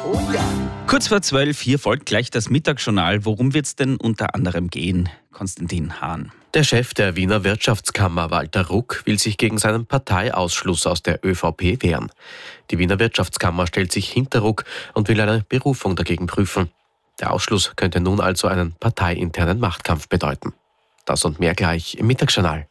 Kurz vor 12, hier folgt gleich das Mittagsjournal. Worum wird es denn unter anderem gehen? Konstantin Hahn. Der Chef der Wiener Wirtschaftskammer, Walter Ruck, will sich gegen seinen Parteiausschluss aus der ÖVP wehren. Die Wiener Wirtschaftskammer stellt sich hinter Ruck und will eine Berufung dagegen prüfen. Der Ausschluss könnte nun also einen parteiinternen Machtkampf bedeuten. Das und mehr gleich im Mittagsjournal.